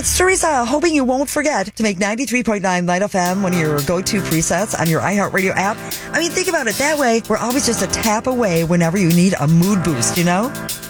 it's Teresa, hoping you won't forget to make 93.9 Light FM one of your go-to presets on your iHeartRadio app. I mean, think about it that way. We're always just a tap away whenever you need a mood boost, you know?